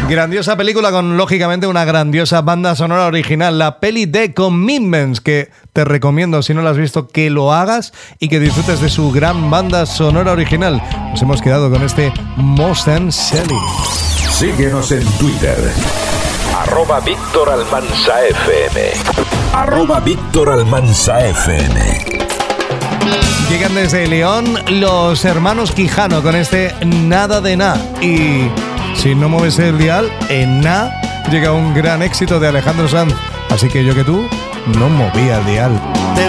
Grandiosa película con, lógicamente, una grandiosa banda sonora original. La peli de Commitments, que te recomiendo, si no la has visto, que lo hagas y que disfrutes de su gran banda sonora original. Nos hemos quedado con este Mustang Sally. Síguenos en Twitter. @Víctor Almanza FM. @Víctor Almanza FM. Llegan desde León los hermanos Quijano con este Nada de Na. Y si no mueves el dial, en Na llega un gran éxito de Alejandro Sanz. Así que yo que tú no movía el dial.